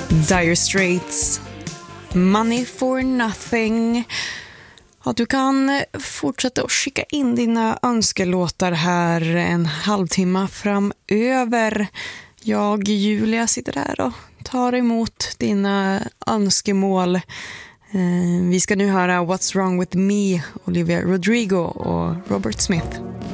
Dire Straits, Money for Nothing. Ja, du kan fortsätta att skicka in dina önskelåtar här en halvtimme framöver. Jag, Julia, sitter där och tar emot dina önskemål. Vi ska nu höra What's Wrong With Me, Olivia Rodrigo och Robert Smith.